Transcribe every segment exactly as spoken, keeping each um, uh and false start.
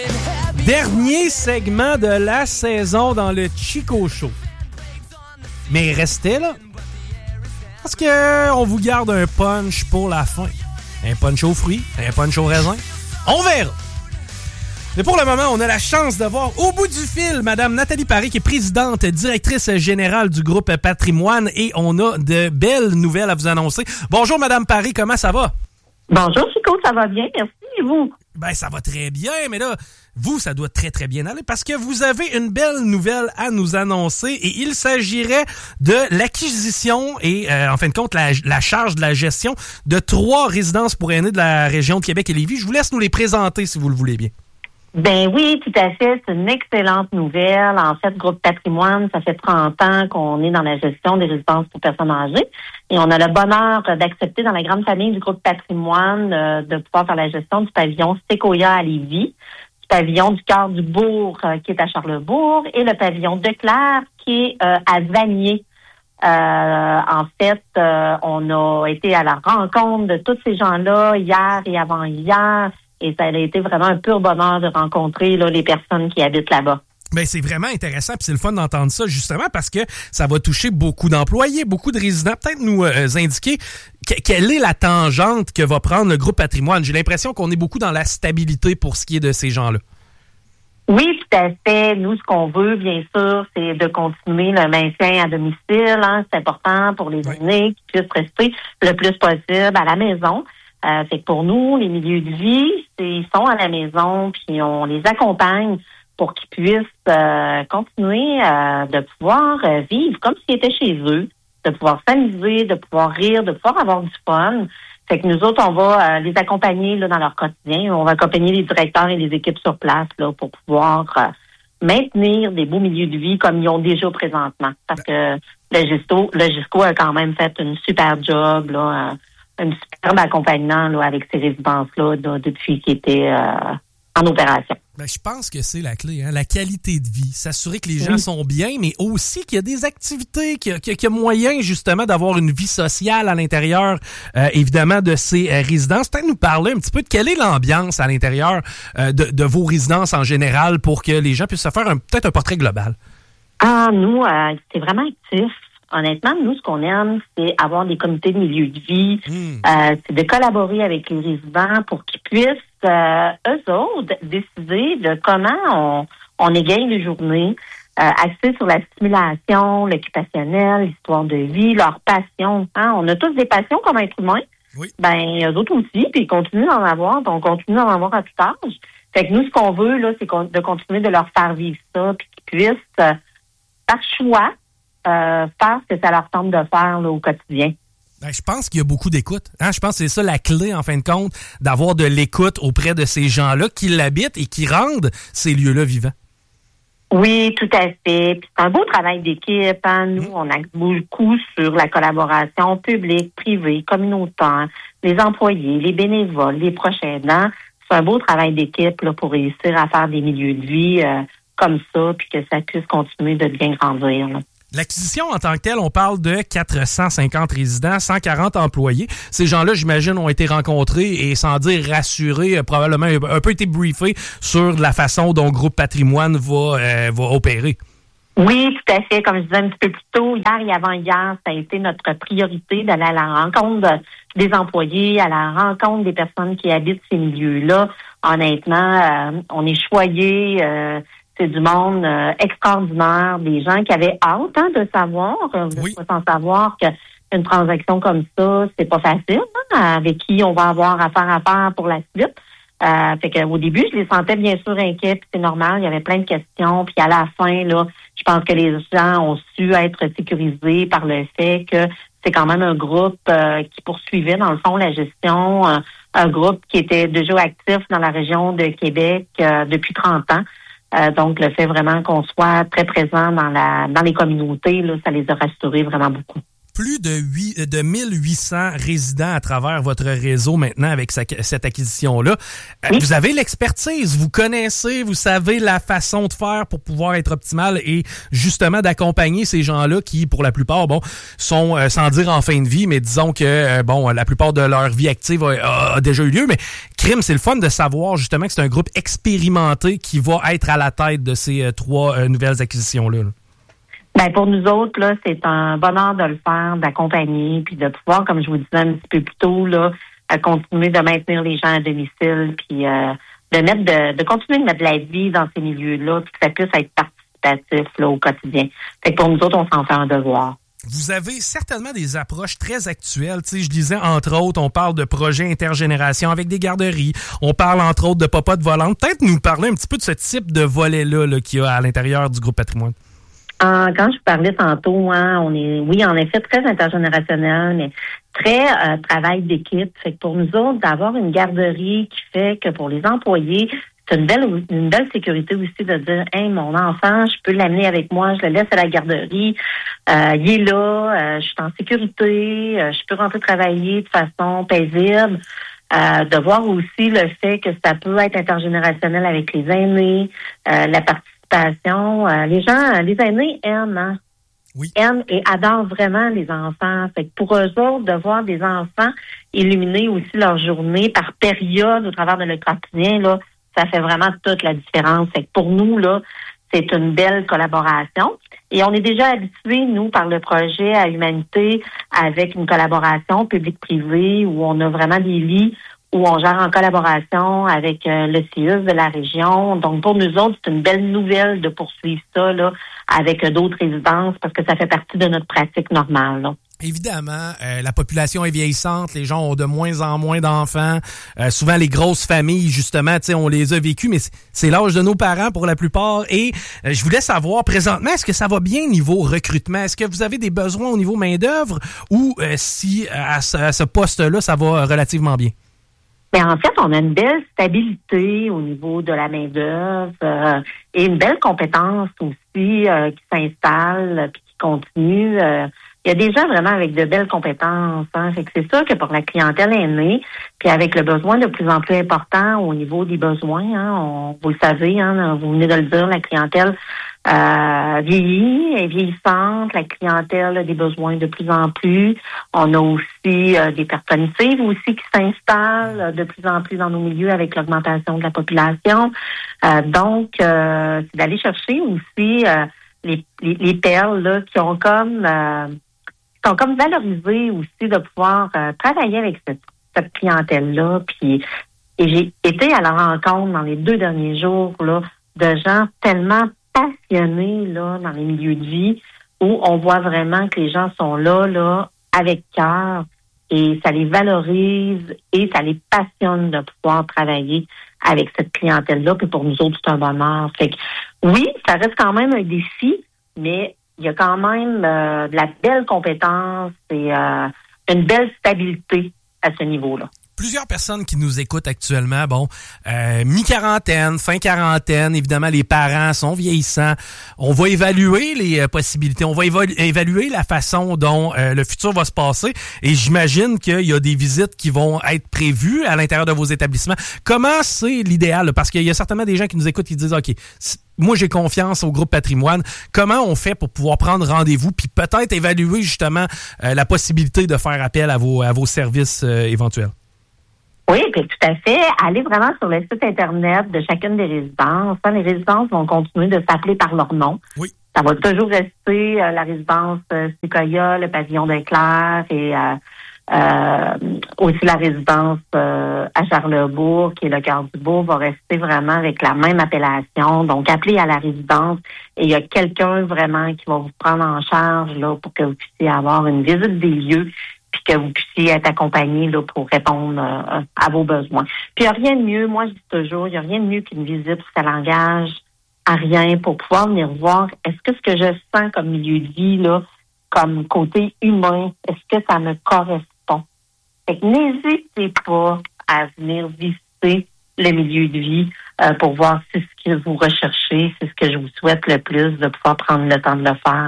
Dernier segment de la saison dans le Chico Show. Mais restez là. Parce que on vous garde un punch pour la fin. Un punch aux fruits, un punch au raisin. On verra. Mais pour le moment, on a la chance de voir au bout du fil Madame Nathalie Paré, qui est présidente, directrice générale du groupe Patrimoine, et on a de belles nouvelles à vous annoncer. Bonjour Madame Paré, comment ça va? Bonjour Chico, ça va bien, merci, et vous? Ben, ça va très bien, mais là, vous, ça doit très, très bien aller parce que vous avez une belle nouvelle à nous annoncer et il s'agirait de l'acquisition et, euh, en fin de compte, la, la charge de la gestion de trois résidences pour aînés de la région de Québec et Lévis. Je vous laisse nous les présenter si vous le voulez bien. Ben oui, tout à fait. C'est une excellente nouvelle. En fait, Groupe Patrimoine, ça fait trente ans qu'on est dans la gestion des résidences pour personnes âgées. Et on a le bonheur d'accepter dans la grande famille du Groupe Patrimoine euh, de pouvoir faire la gestion du pavillon Séquoia à Lévis, du pavillon du Cœur du Bourg euh, qui est à Charlesbourg et le pavillon de Claire qui est euh, à Vanier. Euh, en fait, euh, on a été à la rencontre de tous ces gens-là hier et avant-hier. Et ça a été vraiment un pur bonheur de rencontrer là, les personnes qui habitent là-bas. Ben, c'est vraiment intéressant, puis c'est le fun d'entendre ça, justement, parce que ça va toucher beaucoup d'employés, beaucoup de résidents. Peut-être nous euh, indiquer que, quelle est la tangente que va prendre le groupe Patrimoine. J'ai l'impression qu'on est beaucoup dans la stabilité pour ce qui est de ces gens-là. Oui, tout à fait. Nous, ce qu'on veut, bien sûr, c'est de continuer le maintien à domicile. Hein. C'est important pour les oui. aînés qui puissent rester le plus possible à la maison. Euh, fait que pour nous, les milieux de vie, c'est, ils sont à la maison, puis on les accompagne pour qu'ils puissent euh, continuer euh, de pouvoir euh, vivre comme s'ils étaient chez eux, de pouvoir s'amuser, de pouvoir rire, de pouvoir avoir du fun. Fait que nous autres, on va euh, les accompagner là, dans leur quotidien. On va accompagner les directeurs et les équipes sur place là, pour pouvoir euh, maintenir des beaux milieux de vie comme ils ont déjà présentement. Parce que le Gisco, le Gisco a quand même fait une super job, là, euh, un superbe accompagnement là, avec ces résidences-là là, depuis qu'ils étaient euh, en opération. Ben, je pense que c'est la clé, hein? La qualité de vie. S'assurer que les gens oui. sont bien, mais aussi qu'il y a des activités, qu'il y a, qu'il y a moyen justement d'avoir une vie sociale à l'intérieur, euh, évidemment, de ces euh, résidences. Peut-être nous parler un petit peu de quelle est l'ambiance à l'intérieur euh, de, de vos résidences en général pour que les gens puissent se faire un, peut-être un portrait global. Ah, nous, euh, c'est vraiment actif. Honnêtement, nous, ce qu'on aime, c'est avoir des comités de milieu de vie, mmh. euh, c'est de collaborer avec les résidents pour qu'ils puissent, euh, eux autres, décider de comment on, on égaye les journées, euh, axé sur la stimulation, l'occupationnel, l'histoire de vie, leur passion. Hein? On a tous des passions comme être humain. Oui. Ben, eux autres aussi, puis ils continuent d'en avoir, donc on continue d'en avoir à tout âge. Fait que nous, ce qu'on veut, là, c'est de continuer de leur faire vivre ça, puis qu'ils puissent, euh, par choix, Euh, faire ce que ça leur tente de faire là, au quotidien. Ben, je pense qu'il y a beaucoup d'écoute. Hein? Je pense que c'est ça la clé, en fin de compte, d'avoir de l'écoute auprès de ces gens-là qui l'habitent et qui rendent ces lieux-là vivants. Oui, tout à fait. Puis c'est un beau travail d'équipe. Hein? Nous, mmh. on axe beaucoup sur la collaboration publique, privée, communautaire, les employés, les bénévoles, les proches aidants. C'est un beau travail d'équipe là, pour réussir à faire des milieux de vie euh, comme ça, puis que ça puisse continuer de bien grandir. Là. L'acquisition en tant que telle, on parle de quatre cent cinquante résidents, cent quarante employés. Ces gens-là, j'imagine, ont été rencontrés et, sans dire rassurés, probablement un peu été briefés sur la façon dont Groupe Patrimoine va, euh, va opérer. Oui, tout à fait. Comme je disais un petit peu plus tôt, hier et avant-hier, ça a été notre priorité d'aller à la rencontre des employés, à la rencontre des personnes qui habitent ces milieux-là. Honnêtement, euh, on est choyés. Euh, C'est du monde euh, extraordinaire, des gens qui avaient hâte hein, de savoir, euh, oui. sans savoir qu'une transaction comme ça, c'est pas facile, hein, avec qui on va avoir affaire à faire pour la suite. Euh, fait que au début, je les sentais bien sûr inquiets, puis c'est normal, il y avait plein de questions, puis à la fin, là, je pense que les gens ont su être sécurisés par le fait que c'est quand même un groupe euh, qui poursuivait, dans le fond, la gestion, euh, un groupe qui était déjà actif dans la région de Québec euh, depuis trente ans. Euh, donc, le fait vraiment qu'on soit très présent dans la dans les communautés, là, ça les a rassurés vraiment beaucoup. plus de, huit, de mille huit cents résidents à travers votre réseau maintenant avec sa, cette acquisition-là. Oui. Vous avez l'expertise, vous connaissez, vous savez la façon de faire pour pouvoir être optimal et justement d'accompagner ces gens-là qui, pour la plupart, bon, sont, euh, sans dire en fin de vie, mais disons que, euh, bon, la plupart de leur vie active a, a déjà eu lieu. Mais crime, c'est le fun de savoir justement que c'est un groupe expérimenté qui va être à la tête de ces euh, trois euh, nouvelles acquisitions-là. Là. Ben pour nous autres, là, c'est un bonheur de le faire, d'accompagner, puis de pouvoir, comme je vous disais un petit peu plus tôt, là, à continuer de maintenir les gens à domicile, puis euh, de mettre de, de continuer de mettre de la vie dans ces milieux-là, puis que ça puisse être participatif là, au quotidien. Fait que pour nous autres, on s'en fait un devoir. Vous avez certainement des approches très actuelles. Tu sais, je disais, entre autres, on parle de projets intergénération avec des garderies. On parle, entre autres, de popotes volantes. Peut-être nous parler un petit peu de ce type de volet-là là, qu'il y a à l'intérieur du groupe Patrimoine. Euh, quand je parlais tantôt, hein, on est, oui, en effet, très intergénérationnel, mais très euh, travail d'équipe. Fait que pour nous autres, d'avoir une garderie qui fait que pour les employés, c'est une belle, une belle sécurité aussi de dire, hey, mon enfant, je peux l'amener avec moi, je le laisse à la garderie, euh, il est là, euh, je suis en sécurité, euh, je peux rentrer travailler de façon paisible. Euh, de voir aussi le fait que ça peut être intergénérationnel avec les aînés, euh, la participation. Euh, les gens, les aînés aiment, hein? Oui. aiment et adorent vraiment les enfants. Fait que pour eux autres, de voir des enfants illuminer aussi leur journée par période au travers de leur quotidien, là, ça fait vraiment toute la différence. Fait que pour nous, là, c'est une belle collaboration. Et on est déjà habitués, nous, par le projet à Humanité, avec une collaboration publique-privée où on a vraiment des lits où on gère en collaboration avec euh, le C I U S de la région. Donc, pour nous autres, c'est une belle nouvelle de poursuivre ça là avec euh, d'autres résidences parce que ça fait partie de notre pratique normale. Là. Évidemment, euh, la population est vieillissante, les gens ont de moins en moins d'enfants. Euh, souvent, les grosses familles, justement, tu sais, on les a vécues, mais c'est l'âge de nos parents pour la plupart. Et euh, je voulais savoir, présentement, est-ce que ça va bien niveau recrutement? Est-ce que vous avez des besoins au niveau main-d'œuvre ou euh, si à ce, à ce poste-là, ça va relativement bien? Bien, en fait, on a une belle stabilité au niveau de la main-d'œuvre euh, et une belle compétence aussi euh, qui s'installe et qui continue. Euh, il y a des gens vraiment avec de belles compétences. Hein. Fait que c'est sûr que pour la clientèle aînée, puis avec le besoin de plus en plus important au niveau des besoins, hein, on, vous le savez, hein, vous venez de le dire, la clientèle euh, vieillit, est vieillissante, la clientèle a des besoins de plus en plus. On a aussi euh, des personnes cibles aussi qui s'installent de plus en plus dans nos milieux avec l'augmentation de la population. Euh, donc, euh, c'est d'aller chercher aussi euh, les, les, les perles là, qui ont comme euh, qui sont comme valorisées aussi de pouvoir euh, travailler avec cette, cette clientèle-là. Puis, et j'ai été à la rencontre dans les deux derniers jours là de gens tellement passionnés là dans les milieux de vie où on voit vraiment que les gens sont là là avec cœur et ça les valorise et ça les passionne de pouvoir travailler avec cette clientèle-là. Puis pour nous autres, c'est un bonheur. Fait que oui, ça reste quand même un défi, mais il y a quand même euh, de la belle compétence et euh, une belle stabilité à ce niveau-là. Plusieurs personnes qui nous écoutent actuellement, bon, euh, mi-quarantaine, fin quarantaine, évidemment, les parents sont vieillissants. On va évaluer les euh, possibilités, on va éva- évaluer la façon dont euh, le futur va se passer et j'imagine qu'il y a des visites qui vont être prévues à l'intérieur de vos établissements. Comment c'est l'idéal? Parce qu'il y a certainement des gens qui nous écoutent qui disent, OK, moi j'ai confiance au groupe Patrimoine. Comment on fait pour pouvoir prendre rendez-vous puis peut-être évaluer justement euh, la possibilité de faire appel à vos, à vos services euh, éventuels? Oui, puis tout à fait. Allez vraiment sur le site Internet de chacune des résidences. Les résidences vont continuer de s'appeler par leur nom. Oui. Ça va toujours rester euh, la résidence euh, Sequoia, le pavillon d'Éclair et euh, euh, aussi la résidence euh, à Charlesbourg, qui est le cœur du bourg, va rester vraiment avec la même appellation. Donc, appelez à la résidence et il y a quelqu'un vraiment qui va vous prendre en charge là pour que vous puissiez avoir une visite des lieux puis que vous puissiez être accompagné là, pour répondre euh, à vos besoins. Puis il n'y a rien de mieux, moi je dis toujours, il n'y a rien de mieux qu'une visite où ça l'engage à rien pour pouvoir venir voir est-ce que ce que je sens comme milieu de vie, là, comme côté humain, est-ce que ça me correspond? Fait que n'hésitez pas à venir visiter le milieu de vie euh, pour voir si ce que vous recherchez, c'est ce que je vous souhaite le plus, de pouvoir prendre le temps de le faire.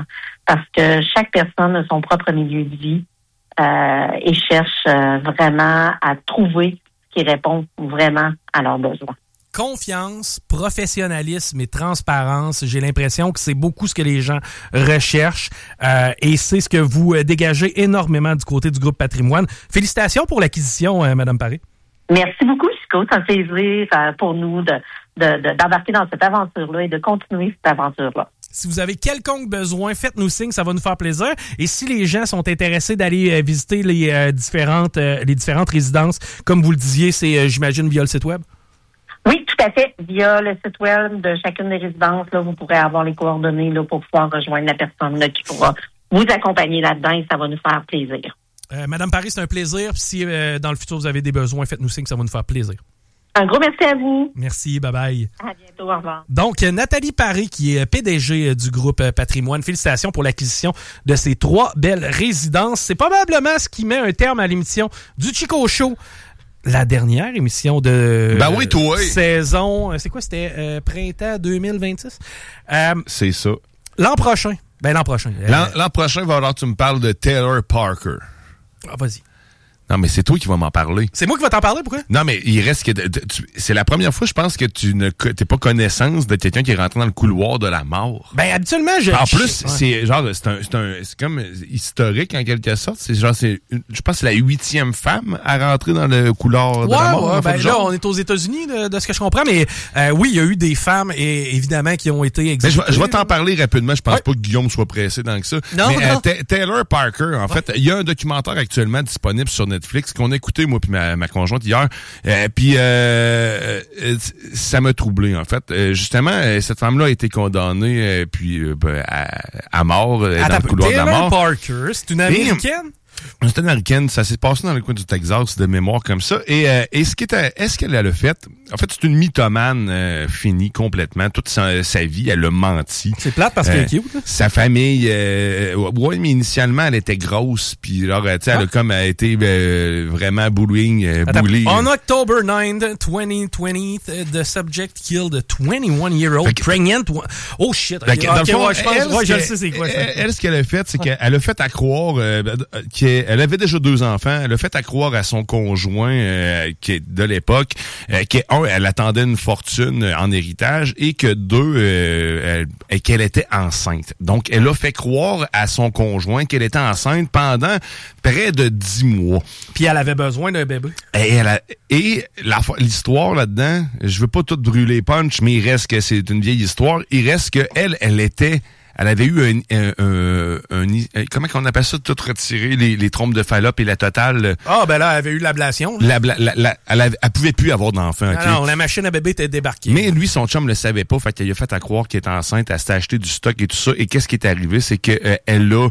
parce que chaque personne a son propre milieu de vie euh, et cherche euh, vraiment à trouver ce qui répond vraiment à leurs besoins. Confiance, professionnalisme et transparence. J'ai l'impression que c'est beaucoup ce que les gens recherchent euh, et c'est ce que vous euh, dégagez énormément du côté du groupe Patrimoine. Félicitations pour l'acquisition, euh, Mme Paré. Merci beaucoup, Chico. C'est un plaisir euh, pour nous de, de, de, d'embarquer dans cette aventure-là et de continuer cette aventure-là. Si vous avez quelconque besoin, faites-nous signe, ça va nous faire plaisir. Et si les gens sont intéressés d'aller euh, visiter les, euh, différentes, euh, les différentes résidences, comme vous le disiez, c'est, euh, j'imagine, via le site web? Oui, tout à fait. Via le site web de chacune des résidences, là, vous pourrez avoir les coordonnées là, pour pouvoir rejoindre la personne là, qui pourra vous accompagner là-dedans et ça va nous faire plaisir. Euh, Madame Paré, c'est un plaisir. Puis si euh, dans le futur vous avez des besoins, faites-nous signe, ça va nous faire plaisir. Un gros merci à vous. Merci, bye-bye. À bientôt, au revoir. Donc, Nathalie Paré, qui est P D G du groupe Patrimoine, félicitations pour l'acquisition de ces trois belles résidences. C'est probablement ce qui met un terme à l'émission du Chico Show. La dernière émission de ben oui, toi. saison, c'est quoi, c'était euh, printemps deux mille vingt-six? Euh, c'est ça. L'an prochain. Ben l'an prochain. L'an, euh, l'an prochain, il va falloir que tu me parles de Taylor Parker. Ah, vas-y. Non, mais c'est toi qui vas m'en parler. C'est moi qui vais t'en parler, pourquoi? Non, mais il reste que... Tu, c'est la première fois, je pense, que tu ne t'es pas connaissance de quelqu'un qui est rentré dans le couloir de la mort. Ben, habituellement, je... En je, plus, ouais. c'est genre, c'est un, c'est un, c'est comme historique, en quelque sorte. C'est genre, c'est, une, je pense que c'est la huitième femme à rentrer dans le couloir ouais, de la mort. Ouais, ben là, on est aux États-Unis, de, de ce que je comprends, mais euh, oui, il y a eu des femmes, et, évidemment, qui ont été exécutées. Je, je vais t'en parler rapidement. Je pense ouais. pas que Guillaume soit pressé dans que ça. Non, mais non. Euh, Taylor Parker, en ouais. fait, il y a un documentaire actuellement disponible sur Netflix qu'on a écouté, moi puis ma, ma conjointe hier. Euh, puis euh, euh, ça m'a troublé, en fait. Euh, justement, euh, cette femme-là a été condamnée euh, puis euh, ben, à, à mort euh, dans le couloir Taylor de la mort. Parker, c'est une Américaine? C'est une américaine, ça s'est passé dans le coin du Texas de mémoire comme ça. Et, euh, et ce qui était, est-ce qu'elle a le fait? En fait, c'est une mythomane euh, finie complètement. Toute sa, sa vie, elle a menti. C'est plate parce qu'elle est cute. Là. Sa famille, euh, ouais, mais initialement, elle était grosse. Puis alors, tu sais, elle a comme elle a été euh, vraiment bullying, euh, bully. On October ninth, twenty twenty, the subject killed a twenty-one-year-old pregnant. Oh shit. Okay, okay, okay, fond, ouais, je pense, elle, ouais, je sais c'est quoi ça. Elle, elle, ce qu'elle a fait, c'est qu'elle a fait à croire euh, qu'elle elle avait déjà deux enfants. Elle a fait à croire à son conjoint euh, qui est de l'époque euh, que un, elle attendait une fortune en héritage et que deux, euh, elle, qu'elle était enceinte. Donc, elle a fait croire à son conjoint qu'elle était enceinte pendant près de dix mois. Puis elle avait besoin d'un bébé. Et, elle a, et la, l'histoire là-dedans, je veux pas tout brûler punch, mais il reste que c'est une vieille histoire. Il reste que elle, elle était... Elle avait eu un, un, un, un, un comment qu'on appelle ça, tout retirer les, les trompes de Fallope et la totale. Ah, ben là, elle avait eu l'ablation. La, la, la, la, elle, avait, elle pouvait plus avoir d'enfant. Okay? Non, la machine à bébé était débarquée. Mais lui, son chum le savait pas, fait qu'il a fait à croire qu'elle était enceinte, elle s'était acheté du stock et tout ça. Et qu'est-ce qui est arrivé, c'est que euh, elle a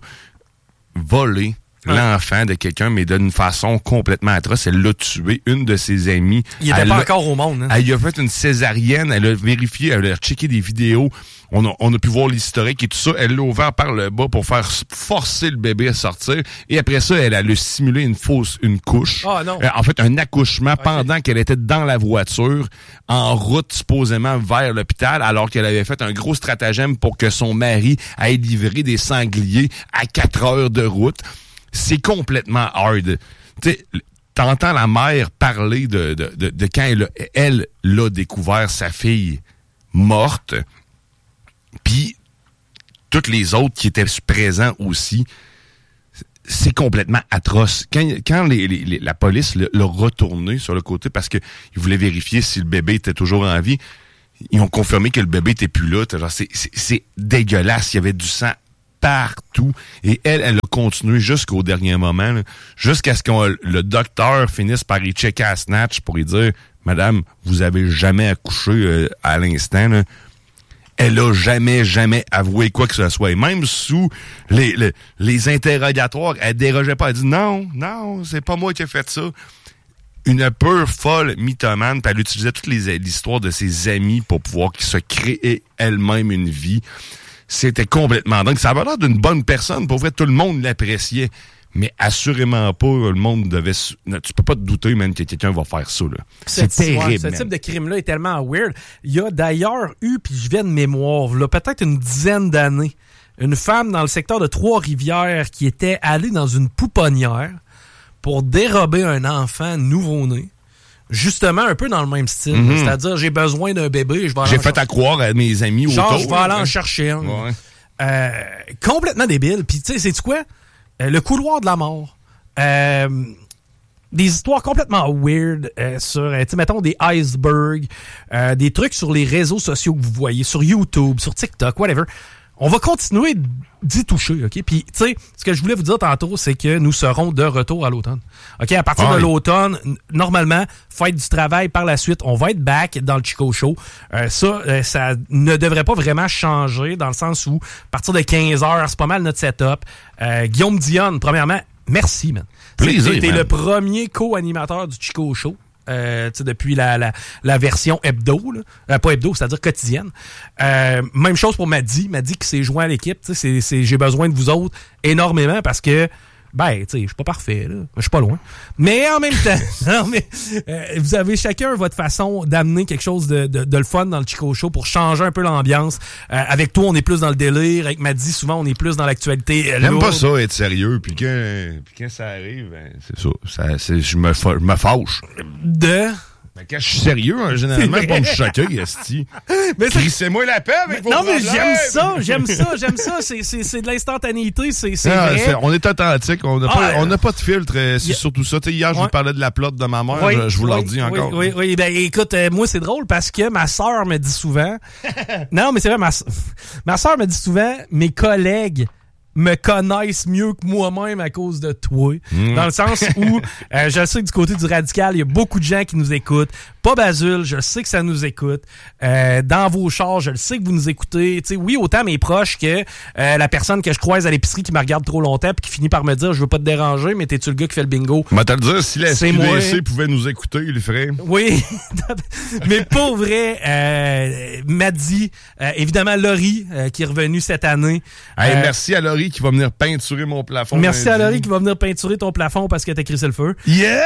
volé l'enfant de quelqu'un, mais d'une façon complètement atroce. Elle l'a tué. Une de ses amies. Il était pas encore au monde. Hein? Elle a fait une césarienne. Elle a vérifié, elle a checké des vidéos. On a, on a pu voir l'historique et tout ça. Elle l'a ouvert par le bas pour faire forcer le bébé à sortir. Et après ça, elle a le simulé une fausse, une couche. Ah, non. Euh, en fait, un accouchement okay. pendant qu'elle était dans la voiture, en route supposément vers l'hôpital, alors qu'elle avait fait un gros stratagème pour que son mari aille livrer des sangliers à quatre heures de route. C'est complètement hard. Tu sais, t'entends la mère parler de, de, de, de quand elle, elle l'a découvert sa fille morte, puis toutes les autres qui étaient présents aussi. C'est complètement atroce. Quand, quand les, les, la police l'a retourné sur le côté parce qu'ils voulaient vérifier si le bébé était toujours en vie, ils ont confirmé que le bébé était plus là. C'est, c'est, c'est dégueulasse. Il y avait du sang partout. Et elle, elle a continué jusqu'au dernier moment, là, jusqu'à ce que le docteur finisse par y checker à Snatch pour lui dire « Madame, vous avez jamais accouché euh, à l'instant. » là. Elle a jamais, jamais avoué quoi que ce soit. Et même sous les, les, les interrogatoires, elle dérogeait pas. Elle dit « Non, non, c'est pas moi qui ai fait ça. » Une pure folle mythomane, puis elle utilisait toutes les l'histoire de ses amis pour pouvoir se créer elle-même une vie. C'était complètement dingue. Ça avait l'air d'une bonne personne. Pour vrai, tout le monde l'appréciait. Mais assurément pas, le monde devait... Tu peux pas te douter même que quelqu'un va faire ça. Là. C'est ce, terrible. Ouais, ce type de crime-là est tellement weird. Il y a d'ailleurs eu, puis je viens de mémoire, là, peut-être une dizaine d'années, une femme dans le secteur de Trois-Rivières qui était allée dans une pouponnière pour dérober un enfant nouveau-né. Justement, un peu dans le même style. Mm-hmm. C'est-à-dire, j'ai besoin d'un bébé. Je vais j'ai fait à croire à mes amis genre, autour. je vais aller en chercher un. Ouais. Euh, complètement débile. Puis, tu sais, c'est-tu quoi? Euh, le couloir de la mort. Euh, des histoires complètement weird euh, sur, euh, tu sais, mettons, des icebergs, euh, des trucs sur les réseaux sociaux que vous voyez, sur YouTube, sur TikTok, whatever. On va continuer d'y toucher, OK? Puis, tu sais, ce que je voulais vous dire tantôt, c'est que nous serons de retour à l'automne. OK? À partir ah, de oui. l'automne, normalement, fête du travail par la suite, on va être back dans le Chico Show. Euh, ça, euh, ça ne devrait pas vraiment changer dans le sens où, à partir de quinze heures, c'est pas mal notre setup. Euh, Guillaume Dionne, premièrement, merci, man. Plaisir, T'es le premier co-animateur du Chico Show. Euh, depuis la, la, la version hebdo, là. Euh, pas hebdo, c'est-à-dire quotidienne. Euh, même chose pour Maddy. Maddy qui s'est joint à l'équipe. C'est, c'est, j'ai besoin de vous autres énormément parce que, ben, tu sais, je suis pas parfait, là. Je suis pas loin. Mais en même temps, non, mais, euh, vous avez chacun votre façon d'amener quelque chose de, de, de le fun dans le Chico Show pour changer un peu l'ambiance. Euh, avec toi, on est plus dans le délire. Avec Maddy, souvent, on est plus dans l'actualité. Euh, J'aime pas ça, être sérieux. Puis quand, puis quand ça arrive, ben, c'est ça. ça c'est, je me, fa- je me fâche. De... Ben, quand je suis sérieux, hein, généralement, je vais me choquer, esti. Crissez-moi la paix avec vos Non, problèmes. mais j'aime ça, j'aime ça, j'aime ça. C'est, c'est, c'est de l'instantanéité, c'est, c'est non, vrai. C'est, on est authentique, on n'a ah, pas, euh, pas de filtre, euh, c'est a... surtout ça. T'sais, hier, ouais. je vous parlais de la plotte de ma mère, oui, je, je vous oui, le redis oui, encore. Oui, oui, oui. Ben, écoute, euh, moi, c'est drôle parce que ma sœur me dit souvent... non, mais c'est vrai, ma, ma sœur me dit souvent, mes collègues me connaissent mieux que moi-même à cause de toi. Mmh. Dans le sens où, euh, je sais que du côté du radical, il y a beaucoup de gens qui nous écoutent. Pas Basule, je sais que ça nous écoute. Euh, dans vos chars, je le sais que vous nous écoutez. T'sais, oui, autant mes proches que euh, la personne que je croise à l'épicerie qui me regarde trop longtemps puis qui finit par me dire « Je veux pas te déranger, mais t'es-tu le gars qui fait le bingo? » On va te le dire, si la S Q D C pouvait nous écouter, il le ferait. Oui, mais pour vrai, euh, Maddy, euh, évidemment Laurie euh, qui est revenue cette année. Hey, euh, merci à Laurie qui va venir peinturer mon plafond. Merci à Laurie qui va venir peinturer ton plafond parce que t'as crissé le feu. Yeah!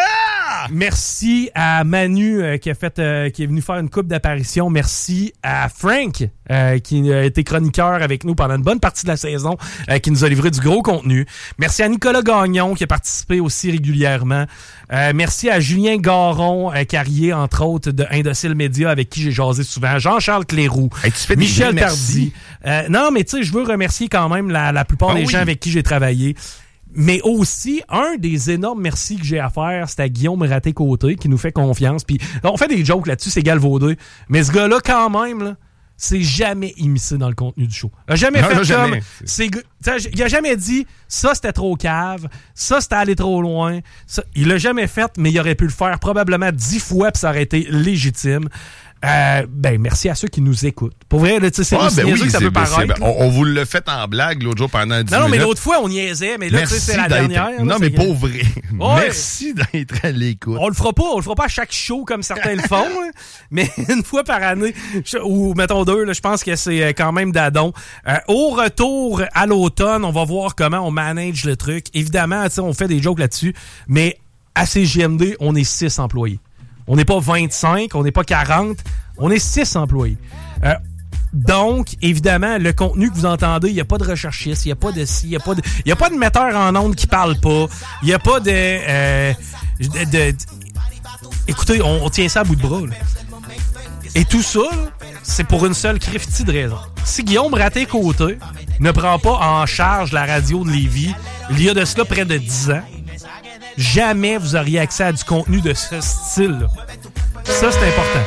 Merci à Manu euh, qui a fait, euh, qui est venu faire une coupe d'apparition. Merci à Frank euh, qui a été chroniqueur avec nous pendant une bonne partie de la saison, euh, qui nous a livré du gros contenu. Merci à Nicolas Gagnon qui a participé aussi régulièrement. Euh, merci à Julien Garon, euh, Carrier, entre autres, de Indocile Média, avec qui j'ai jasé souvent. Jean-Charles Cléroux, hey, tu fais Michel des Tardy. Euh, non, mais tu sais, je veux remercier quand même la, la plupart ah, des oui. gens avec qui j'ai travaillé. Mais aussi, un des énormes merci que j'ai à faire, c'est à Guillaume Raté-Côté qui nous fait confiance. Puis on fait des jokes là-dessus, c'est galvaudé. Mais ce gars-là, quand même, là, c'est jamais immiscé dans le contenu du show. Il a jamais non, fait non, comme... C'est, il a jamais dit « ça, c'était trop cave »,« ça, c'était allé trop loin ». Il l'a jamais fait, mais il aurait pu le faire probablement dix fois puis ça aurait été légitime. Euh, ben, merci à ceux qui nous écoutent. Pour vrai, là, c'est ah, ben oui, que ça peut paraître. Ben, on, on vous l'a fait en blague l'autre jour pendant dix non, non, minutes. mais l'autre fois, on niaisait, mais là, c'est la dernière. Non, là, mais pour vrai. Ouais. Merci d'être à l'écoute. On le fera pas, on le fera pas à chaque show comme certains le font, hein, mais une fois par année, ou mettons deux, là, je pense que c'est quand même d'adon. Euh, au retour à l'automne, on va voir comment on manage le truc. Évidemment, on fait des jokes là-dessus, mais à C J M D, on est six employés. On n'est pas vingt-cinq, on n'est pas quarante, on est six employés. Euh, donc, évidemment, le contenu que vous entendez, il n'y a pas de recherchiste, il n'y a pas de ci, il n'y a pas de, il n'y a pas de metteur en ondes qui parle pas, il n'y a pas de, euh, de, de, de... Écoutez, on, on tient ça à bout de bras, là. Et tout ça, là, c'est pour une seule criftie de raison. Si Guillaume Raté-Côté ne prend pas en charge la radio de Lévis, il y a de cela près de dix ans, jamais vous auriez accès à du contenu de ce style-là. Ça, c'est important.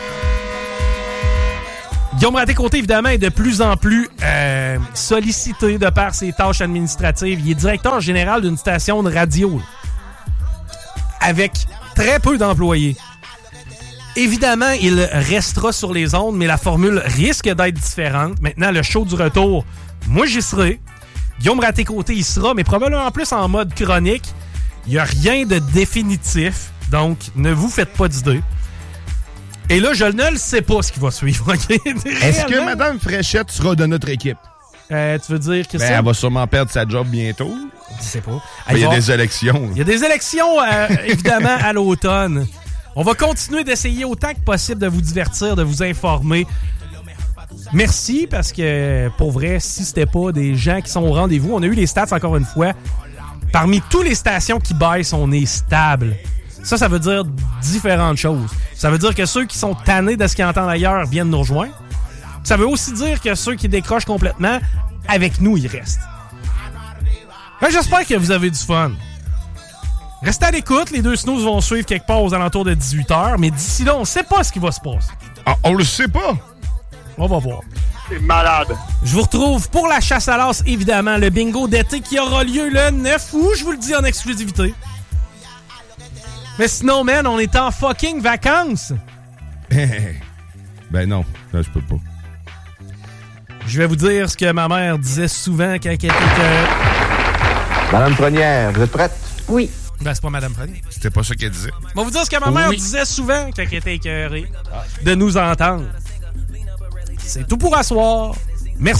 Guillaume Raté-Côté, évidemment, est de plus en plus euh, sollicité de par ses tâches administratives. Il est directeur général d'une station de radio, là, avec très peu d'employés. Évidemment, il restera sur les ondes, mais la formule risque d'être différente. Maintenant, le show du retour, moi, j'y serai. Guillaume Raté-Côté, il sera, mais probablement plus en mode chronique. Il n'y a rien de définitif, donc ne vous faites pas d'idées. Et là, je ne le sais pas ce qui va suivre. Est-ce que Mme Fréchette sera de notre équipe? Euh, tu veux dire que ben, ça? Elle va sûrement perdre sa job bientôt. Je sais pas. Il y a des élections. Il y a des élections, euh, évidemment, à l'automne. On va continuer d'essayer autant que possible de vous divertir, de vous informer. merci parce que, pour vrai, si c'était pas des gens qui sont au rendez-vous, on a eu les stats encore une fois. Parmi toutes les stations qui baissent, on est stable. Ça, ça veut dire différentes choses. Ça veut dire que ceux qui sont tannés de ce qu'ils entendent ailleurs viennent nous rejoindre. Ça veut aussi dire que ceux qui décrochent complètement, avec nous, ils restent. Ben, j'espère que vous avez du fun. Restez à l'écoute, les deux snooze vont suivre quelque part aux alentours de dix-huit heures, mais d'ici là, on sait pas ce qui va se passer. Ah, on le sait pas. On va voir. C'est malade. Je vous retrouve pour la chasse à l'as, évidemment, le bingo d'été qui aura lieu le neuf août, je vous le dis en exclusivité. Mais sinon, man, on est en fucking vacances. Ben non, là, je peux pas. Je vais vous dire ce que ma mère disait souvent quand elle était que... Madame Tronière, vous êtes prête? Oui. Ben, c'est pas Madame Prenier. C'était pas ça qu'elle disait. Je vais vous dire ce que ma mère Oui. disait souvent quand elle était écœurée de nous entendre. C'est tout pour asseoir.